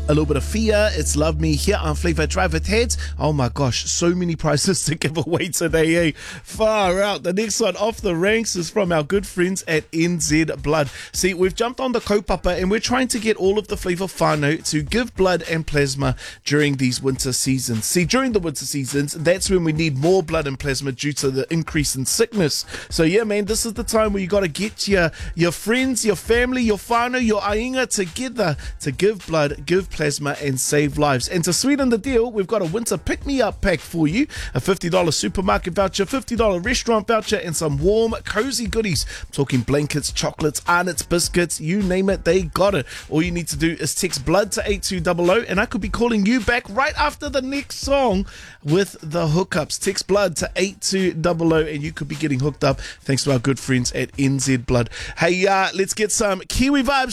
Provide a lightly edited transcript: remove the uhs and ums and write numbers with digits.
a little bit of Fear. It's Love Me here on Flavor Drive with Heads. Oh my gosh, so many prizes to give away today, eh? Far out. The next one off the ranks is from our good friends at NZ Blood. See, we've jumped on the kaupapa and we're trying to get all of the Flavor whānau to give blood and plasma during these winter seasons. See, during the winter seasons, that's when we need more blood and plasma due to the increase in sickness. So yeah, man, this is the time where you got to get your friends, your family, your whānau, your ainga together to give blood, give plasma and save lives. And to sweeten the deal, we've got a winter pick-me-up pack for you, a $50 supermarket voucher, $50 restaurant voucher and some warm, cozy goodies. I'm talking blankets, chocolates, Arnott's biscuits, you name it, they got it. All you need to do is text blood to 8200 and I could be calling you back right after the next song with the hookups. Text blood to 8200 and you could be getting hooked up thanks to our good friends at NZ Blood. Hey, let's get some Kiwi vibes